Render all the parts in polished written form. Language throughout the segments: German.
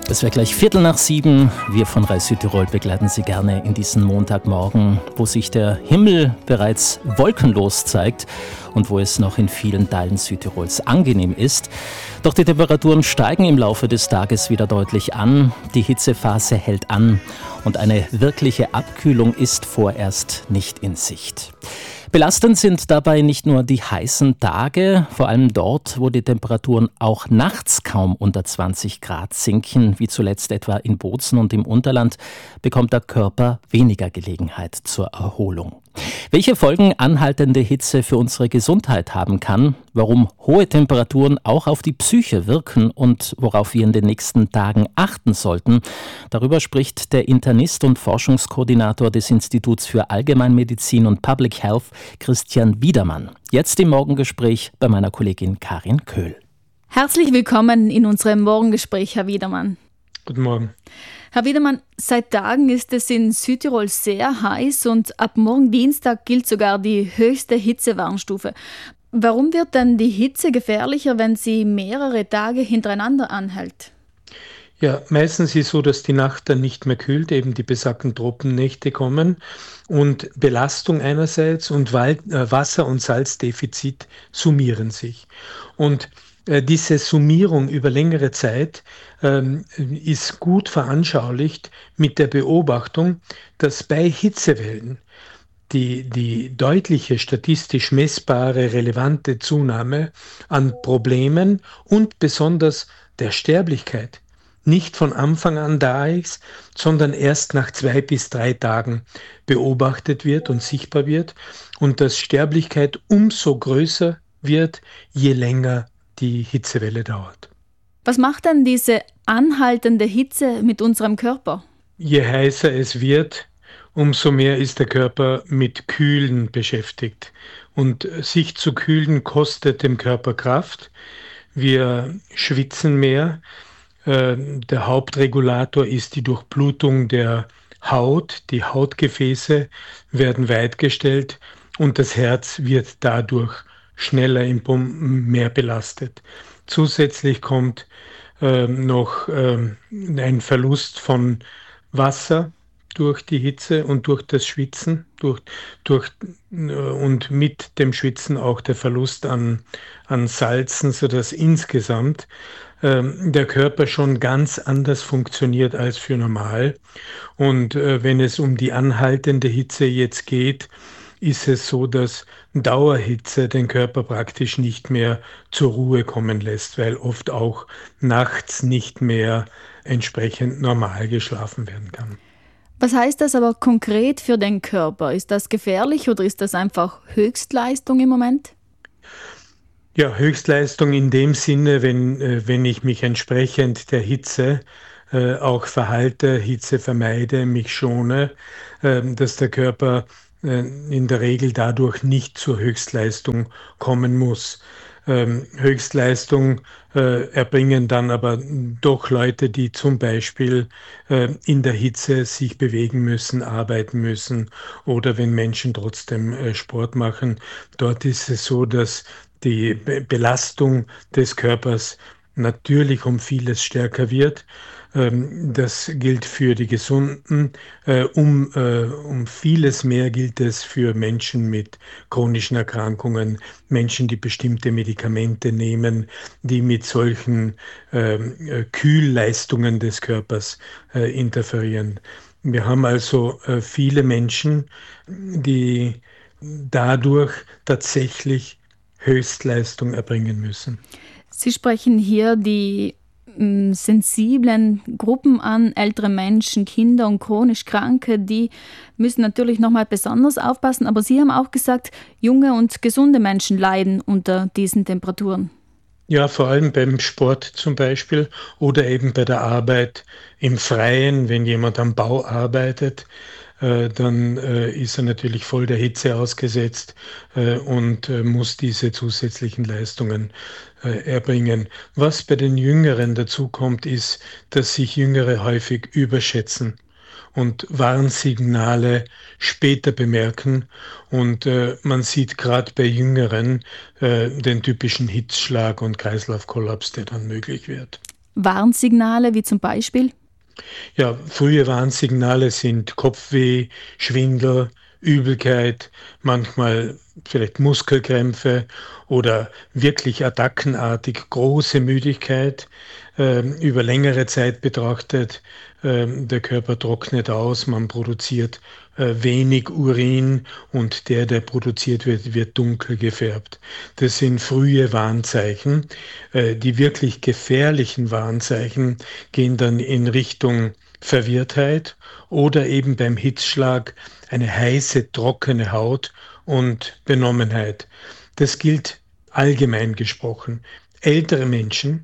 Es wäre gleich 6:15. Wir von Reis Südtirol begleiten Sie gerne in diesen Montagmorgen, wo sich der Himmel bereits wolkenlos zeigt und wo es noch in vielen Teilen Südtirols angenehm ist. Doch die Temperaturen steigen im Laufe des Tages wieder deutlich an. Die Hitzephase hält an und eine wirkliche Abkühlung ist vorerst nicht in Sicht. Belastend sind dabei nicht nur die heißen Tage, vor allem dort, wo die Temperaturen auch nachts kaum unter 20 Grad sinken, wie zuletzt etwa in Bozen und im Unterland, bekommt der Körper weniger Gelegenheit zur Erholung. Welche Folgen anhaltende Hitze für unsere Gesundheit haben kann, warum hohe Temperaturen auch auf die Psyche wirken und worauf wir in den nächsten Tagen achten sollten, darüber spricht der Internist und Forschungskoordinator des Instituts für Allgemeinmedizin und Public Health, Christian Wiedermann. Jetzt im Morgengespräch bei meiner Kollegin Karin Köhl. Herzlich willkommen in unserem Morgengespräch, Herr Wiedermann. Guten Morgen. Herr Wiedermann, seit Tagen ist es in Südtirol sehr heiß und ab morgen Dienstag gilt sogar die höchste Hitzewarnstufe. Warum wird denn die Hitze gefährlicher, wenn sie mehrere Tage hintereinander anhält? Ja, meistens ist es so, dass die Nacht dann nicht mehr kühlt, eben die besagten Tropennächte kommen und Belastung einerseits und Wasser- und Salzdefizit summieren sich. Und diese Summierung über längere Zeit ist gut veranschaulicht mit der Beobachtung, dass bei Hitzewellen die deutliche statistisch messbare, relevante Zunahme an Problemen und besonders der Sterblichkeit nicht von Anfang an da ist, sondern erst nach 2 bis 3 Tagen beobachtet wird und sichtbar wird und dass Sterblichkeit umso größer wird, je länger die Hitzewelle dauert. Was macht denn diese anhaltende Hitze mit unserem Körper? Je heißer es wird, umso mehr ist der Körper mit Kühlen beschäftigt. Und sich zu kühlen kostet dem Körper Kraft. Wir schwitzen mehr. Der Hauptregulator ist die Durchblutung der Haut. Die Hautgefäße werden weitgestellt und das Herz wird dadurch schneller im Pumpen, mehr belastet. Zusätzlich kommt noch ein Verlust von Wasser durch die Hitze und durch das Schwitzen und mit dem Schwitzen auch der Verlust an Salzen, sodass insgesamt der Körper schon ganz anders funktioniert als für normal. Und wenn es um die anhaltende Hitze jetzt geht, ist es so, dass Dauerhitze den Körper praktisch nicht mehr zur Ruhe kommen lässt, weil oft auch nachts nicht mehr entsprechend normal geschlafen werden kann. Was heißt das aber konkret für den Körper? Ist das gefährlich oder ist das einfach Höchstleistung im Moment? Ja, Höchstleistung in dem Sinne, wenn ich mich entsprechend der Hitze auch verhalte, Hitze vermeide, mich schone, dass der Körper in der Regel dadurch nicht zur Höchstleistung kommen muss. Höchstleistung erbringen dann aber doch Leute, die zum Beispiel in der Hitze sich bewegen müssen, arbeiten müssen oder wenn Menschen trotzdem Sport machen. Dort ist es so, dass die Belastung des Körpers natürlich um vieles stärker wird. Das gilt für die Gesunden. Um vieles mehr gilt es für Menschen mit chronischen Erkrankungen, Menschen, die bestimmte Medikamente nehmen, die mit solchen Kühlleistungen des Körpers interferieren. Wir haben also viele Menschen, die dadurch tatsächlich Höchstleistung erbringen müssen. Sie sprechen hier die sensiblen Gruppen an, ältere Menschen, Kinder und chronisch Kranke, die müssen natürlich nochmal besonders aufpassen. Aber Sie haben auch gesagt, junge und gesunde Menschen leiden unter diesen Temperaturen. Ja, vor allem beim Sport zum Beispiel oder eben bei der Arbeit im Freien, wenn jemand am Bau arbeitet, dann ist er natürlich voll der Hitze ausgesetzt und muss diese zusätzlichen Leistungen erbringen. Was bei den Jüngeren dazu kommt, ist, dass sich Jüngere häufig überschätzen und Warnsignale später bemerken. Und man sieht gerade bei Jüngeren den typischen Hitzschlag und Kreislaufkollaps, der dann möglich wird. Warnsignale wie zum Beispiel? Ja, frühe Warnsignale sind Kopfweh, Schwindel, Übelkeit, manchmal vielleicht Muskelkrämpfe oder wirklich attackenartig große Müdigkeit. Über längere Zeit betrachtet, der Körper trocknet aus, man produziert wenig Urin und der produziert wird, wird dunkel gefärbt. Das sind frühe Warnzeichen. Die wirklich gefährlichen Warnzeichen gehen dann in Richtung Verwirrtheit oder eben beim Hitzschlag eine heiße, trockene Haut und Benommenheit. Das gilt allgemein gesprochen. Ältere Menschen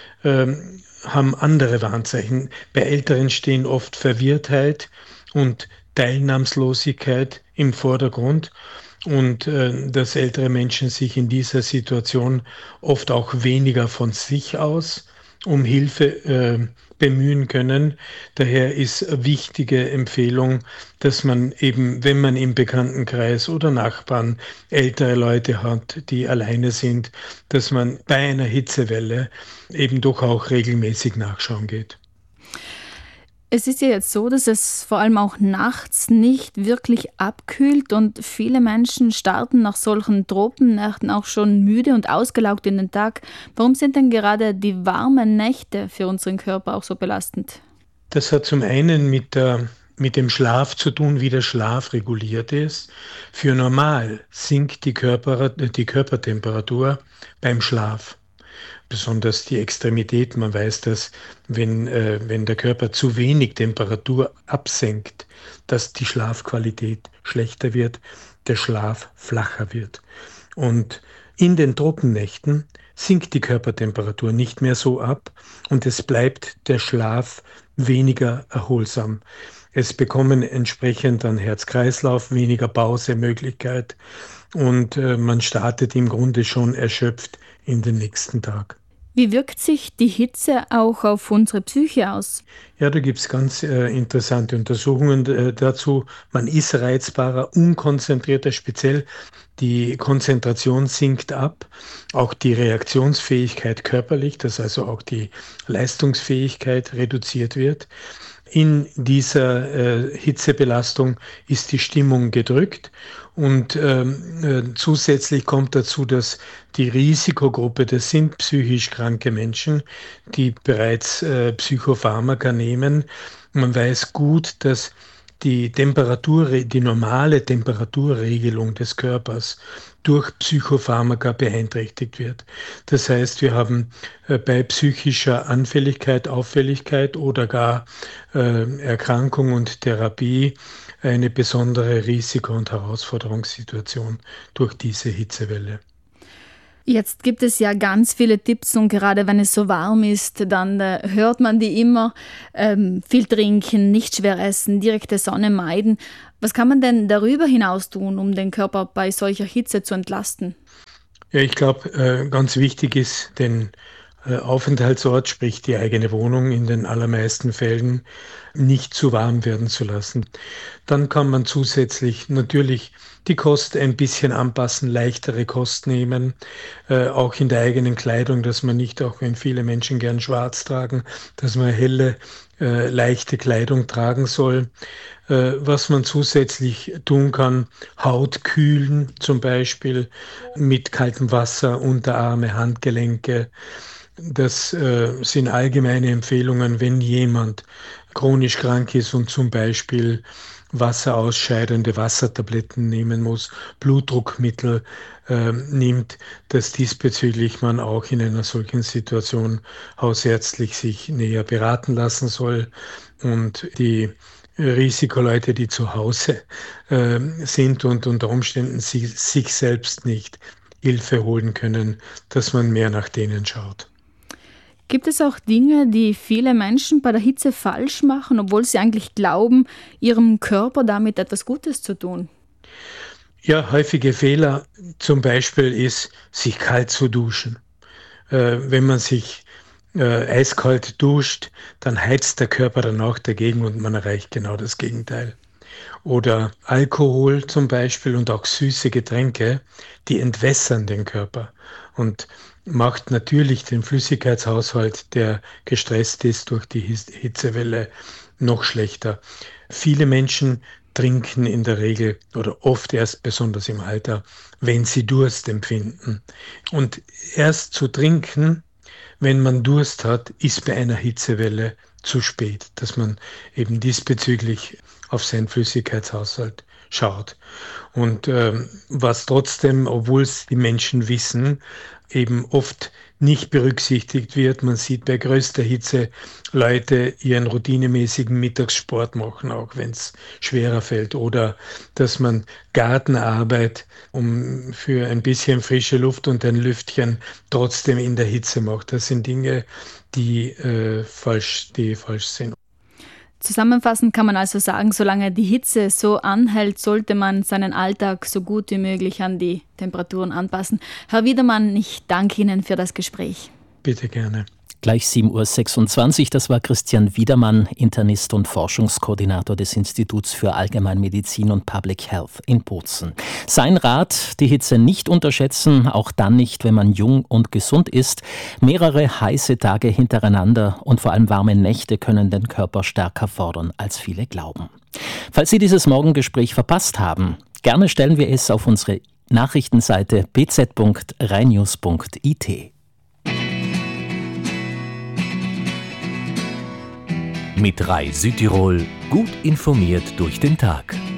haben andere Warnzeichen. Bei Älteren stehen oft Verwirrtheit und Teilnahmslosigkeit im Vordergrund und dass ältere Menschen sich in dieser Situation oft auch weniger von sich aus um Hilfe bemühen können. Daher ist eine wichtige Empfehlung, dass man eben, wenn man im Bekanntenkreis oder Nachbarn ältere Leute hat, die alleine sind, dass man bei einer Hitzewelle eben doch auch regelmäßig nachschauen geht. Es ist ja jetzt so, dass es vor allem auch nachts nicht wirklich abkühlt und viele Menschen starten nach solchen Tropennächten auch schon müde und ausgelaugt in den Tag. Warum sind denn gerade die warmen Nächte für unseren Körper auch so belastend? Das hat zum einen mit dem Schlaf zu tun, wie der Schlaf reguliert ist. Für normal sinkt die Körpertemperatur beim Schlaf. Besonders die Extremitäten. Man weiß, dass wenn der Körper zu wenig Temperatur absenkt, dass die Schlafqualität schlechter wird, der Schlaf flacher wird. Und in den Tropennächten sinkt die Körpertemperatur nicht mehr so ab und es bleibt der Schlaf weniger erholsam. Es bekommen entsprechend dann Herz-Kreislauf, weniger Pausemöglichkeit und man startet im Grunde schon erschöpft in den nächsten Tag. Wie wirkt sich die Hitze auch auf unsere Psyche aus? Ja, da gibt es ganz interessante Untersuchungen dazu. Man ist reizbarer, unkonzentrierter, speziell die Konzentration sinkt ab, auch die Reaktionsfähigkeit körperlich, dass also auch die Leistungsfähigkeit reduziert wird. In dieser Hitzebelastung ist die Stimmung gedrückt und zusätzlich kommt dazu, dass die Risikogruppe, das sind psychisch kranke Menschen, die bereits Psychopharmaka nehmen. Man weiß gut, dass die normale Temperaturregelung des Körpers durch Psychopharmaka beeinträchtigt wird. Das heißt, wir haben bei psychischer Anfälligkeit, Auffälligkeit oder gar Erkrankung und Therapie eine besondere Risiko- und Herausforderungssituation durch diese Hitzewelle. Jetzt gibt es ja ganz viele Tipps und gerade wenn es so warm ist, dann hört man die immer. Viel trinken, nicht schwer essen, direkte Sonne meiden. Was kann man denn darüber hinaus tun, um den Körper bei solcher Hitze zu entlasten? Ja, ich glaube, ganz wichtig ist, den Aufenthaltsort, sprich die eigene Wohnung in den allermeisten Fällen, nicht zu warm werden zu lassen. Dann kann man zusätzlich natürlich die Kost ein bisschen anpassen, leichtere Kost nehmen, auch in der eigenen Kleidung, dass man nicht, auch wenn viele Menschen gern schwarz tragen, dass man helle, leichte Kleidung tragen soll. Was man zusätzlich tun kann, Haut kühlen, zum Beispiel mit kaltem Wasser, Unterarme, Handgelenke. Das sind allgemeine Empfehlungen, wenn jemand chronisch krank ist und zum Beispiel wasserausscheidende Wassertabletten nehmen muss, Blutdruckmittel nimmt, dass diesbezüglich man auch in einer solchen Situation hausärztlich sich näher beraten lassen soll und die Risikoleute, die zu Hause sind und unter Umständen sich selbst nicht Hilfe holen können, dass man mehr nach denen schaut. Gibt es auch Dinge, die viele Menschen bei der Hitze falsch machen, obwohl sie eigentlich glauben, ihrem Körper damit etwas Gutes zu tun? Ja, häufige Fehler zum Beispiel ist, sich kalt zu duschen. Wenn man sich eiskalt duscht, dann heizt der Körper danach dagegen und man erreicht genau das Gegenteil. Oder Alkohol zum Beispiel und auch süße Getränke, die entwässern den Körper und macht natürlich den Flüssigkeitshaushalt, der gestresst ist durch die Hitzewelle, noch schlechter. Viele Menschen trinken in der Regel oder oft erst besonders im Alter, wenn sie Durst empfinden. Und erst zu trinken, wenn man Durst hat, ist bei einer Hitzewelle zu spät, dass man eben diesbezüglich auf seinen Flüssigkeitshaushalt schaut. Und was trotzdem, obwohl es die Menschen wissen, eben oft nicht berücksichtigt wird. Man sieht bei größter Hitze Leute ihren routinemäßigen Mittagssport machen, auch wenn es schwerer fällt. Oder dass man Gartenarbeit für ein bisschen frische Luft und ein Lüftchen trotzdem in der Hitze macht. Das sind Dinge, die falsch sind. Zusammenfassend kann man also sagen, solange die Hitze so anhält, sollte man seinen Alltag so gut wie möglich an die Temperaturen anpassen. Herr Wiedermann, ich danke Ihnen für das Gespräch. Bitte gerne. Gleich 7.26 Uhr, das war Christian Wiedermann, Internist und Forschungskoordinator des Instituts für Allgemeinmedizin und Public Health in Bozen. Sein Rat, die Hitze nicht unterschätzen, auch dann nicht, wenn man jung und gesund ist. Mehrere heiße Tage hintereinander und vor allem warme Nächte können den Körper stärker fordern, als viele glauben. Falls Sie dieses Morgengespräch verpasst haben, gerne stellen wir es auf unsere Nachrichtenseite bz.rheinnews.it. Mit Rai Südtirol gut informiert durch den Tag.